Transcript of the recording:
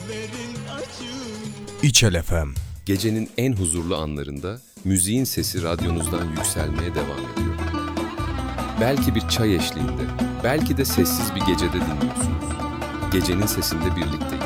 İçel FM. Gecenin en huzurlu anlarında müziğin sesi radyonuzdan yükselmeye devam ediyor. Belki bir çay eşliğinde, belki de sessiz bir gecede dinliyorsunuz. Gecenin sesinde birlikteyiz.